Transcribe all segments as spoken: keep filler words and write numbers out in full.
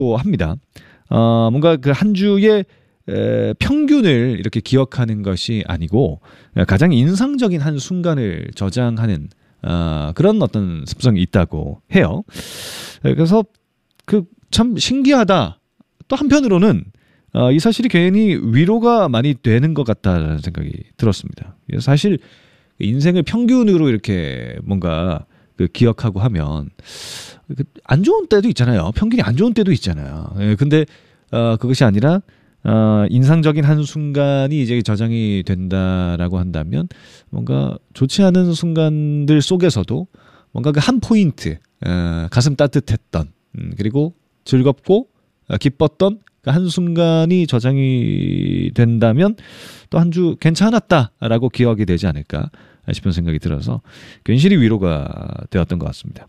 합니다. 어, 뭔가 그 한 주의 에, 평균을 이렇게 기억하는 것이 아니고 가장 인상적인 한 순간을 저장하는 어, 그런 어떤 습성이 있다고 해요. 그래서 그 참 신기하다. 또 한편으로는 어, 이 사실이 괜히 위로가 많이 되는 것 같다라는 생각이 들었습니다. 사실 인생을 평균으로 이렇게 뭔가 그 기억하고 하면 안 좋은 때도 있잖아요. 평균이 안 좋은 때도 있잖아요. 예, 근데 어, 그것이 아니라 어, 인상적인 한 순간이 이제 저장이 된다라고 한다면 뭔가 좋지 않은 순간들 속에서도 뭔가 그 한 포인트 어, 가슴 따뜻했던 음, 그리고 즐겁고 어, 기뻤던 그 한 순간이 저장이 된다면 또 한 주 괜찮았다라고 기억이 되지 않을까 싶은 생각이 들어서 괜시리 위로가 되었던 것 같습니다.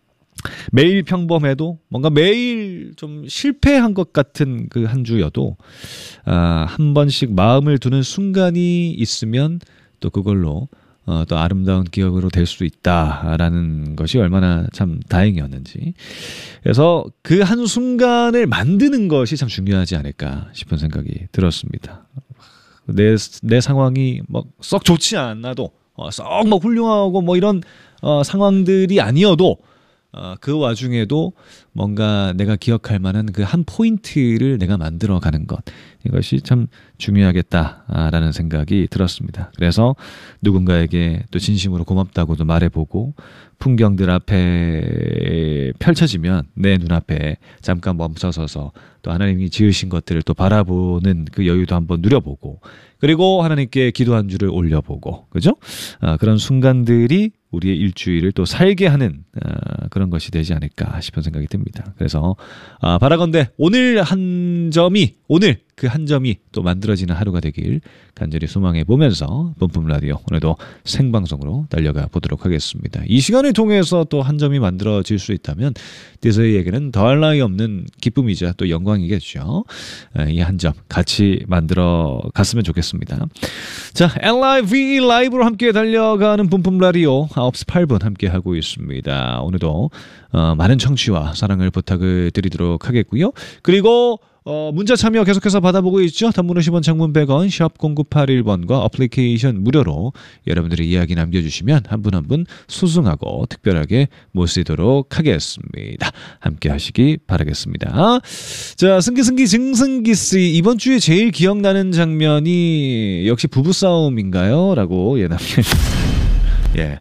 매일 평범해도 뭔가 매일 좀 실패한 것 같은 그 한 주여도 아, 한 번씩 마음을 두는 순간이 있으면 또 그걸로 어, 또 아름다운 기억으로 될 수 있다라는 것이 얼마나 참 다행이었는지. 그래서 그 한 순간을 만드는 것이 참 중요하지 않을까 싶은 생각이 들었습니다. 내, 내 상황이 막 썩 좋지 않아도 어, 썩 막 훌륭하고 뭐 이런 어, 상황들이 아니어도 어, 그 와중에도 뭔가 내가 기억할 만한 그 한 포인트를 내가 만들어가는 것, 이것이 참 중요하겠다라는 생각이 들었습니다. 그래서 누군가에게 또 진심으로 고맙다고도 말해보고 풍경들 앞에 펼쳐지면 내 눈앞에 잠깐 멈춰서서 또 하나님이 지으신 것들을 또 바라보는 그 여유도 한번 누려보고, 그리고 하나님께 기도 한 줄을 올려보고, 그죠? 아, 그런 순간들이 우리의 일주일을 또 살게 하는 아, 그런 것이 되지 않을까 싶은 생각이 듭니다. 그래서 아, 바라건대 오늘 한 점이, 오늘 그 한 점이 또 만들어지는 하루가 되길 간절히 소망해 보면서 본품 라디오 오늘도 생방송으로 달려가 보도록 하겠습니다. 이 시간을 통해서 또 한 점이 만들어질 수 있다면 디저이에게는 더할 나위 없는 기쁨이자 또 영광이겠죠. 이 한 점 같이 만들어 갔으면 좋겠습니다. 자, 엘아이브이 라이브로 함께 달려가는 본품 라디오 아홉 시 팔 분 함께 하고 있습니다. 오늘도 어, 많은 청취와 사랑을 부탁을 드리도록 하겠고요. 그리고 어, 문자 참여 계속해서 받아보고 있죠. 단문 오십 원, 장문 백 원, 샵 공구팔일 번과 어플리케이션 무료로 여러분들의 이야기 남겨주시면 한 분 한 분 소중하고 특별하게 모시도록 하겠습니다. 함께 하시기 바라겠습니다. 자, 승기승기 증승기씨, 이번 주에 제일 기억나는 장면이 역시 부부싸움인가요? 라고 예, 남겨주셨습니다. 예.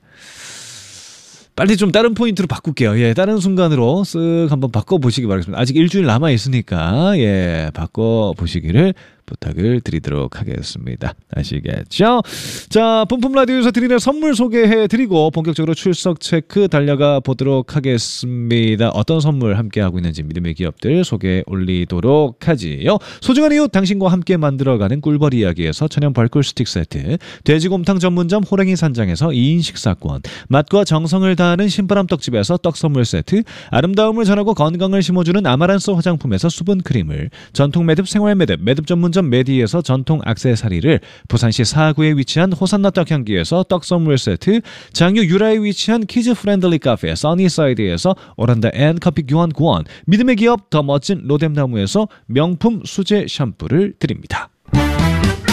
빨리 좀 다른 포인트로 바꿀게요. 예, 다른 순간으로 쓱 한번 바꿔보시기 바라겠습니다. 아직 일주일 남아있으니까, 예, 바꿔보시기를 부탁을 드리도록 하겠습니다. 아시겠죠? 자, 본품 라디오에서 드리는 선물 소개해드리고 본격적으로 출석 체크 달려가 보도록 하겠습니다. 어떤 선물 함께하고 있는지 믿음의 기업들 소개 올리도록 하지요. 소중한 이웃 당신과 함께 만들어가는 꿀벌 이야기에서 천연 벌꿀 스틱 세트, 돼지곰탕 전문점 호랭이 산장에서 이 인 식사권, 맛과 정성을 다하는 신바람 떡집에서 떡 선물 세트, 아름다움을 전하고 건강을 심어주는 아마란스 화장품에서 수분 크림을, 전통 매듭 생활 매듭 매듭 전문점 메디에서 전통 액세서리를, 부산시 사구에 위치한 호산나 떡향기에서 떡 선물 세트, 장유 유라에 위치한 키즈 프렌들리 카페 써니사이드에서 오란다 앤 커피 교환권, 믿음의 기업 더 멋진 로뎀나무에서 명품 수제 샴푸를 드립니다.